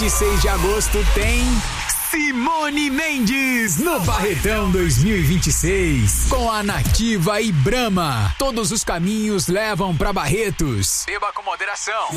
26 de agosto tem Simone Mendes no Barretão 2026. Com a Nativa e Brahma. Todos os caminhos levam pra Barretos. Beba com moderação.